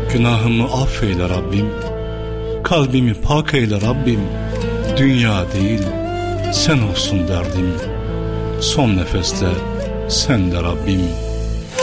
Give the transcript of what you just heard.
Günahımı affeyle Rabbim, kalbimi pak eyle Rabbim. Dünya değil, sen olsun derdim, son nefeste sen de Rabbim.